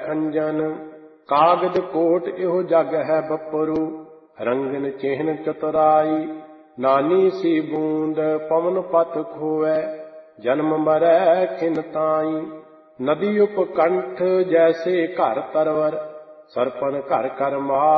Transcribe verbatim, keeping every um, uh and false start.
ਅੰਜਨ। ਕਾਗਦ ਕੋਟ ਇਹੋ ਜਗ ਹੈ ਬਪਰੂ, ਰੰਗਨ ਚਿਹਨ ਚਤੁਰਾਈ। ਨਾਨੀ ਸੀ ਬੂੰਦ ਪਵਨ ਪਤ ਖੋਵੈ, ਜਨਮ ਮਰੈ ਖਿਨ ਤਾਈ। ਨਦੀ ਉਪਕੰਠ ਜੈਸੇ ਘਰ ਤਰਵਰ, ਸਰਪਨ ਘਰ ਕਰ ਮਾਰ।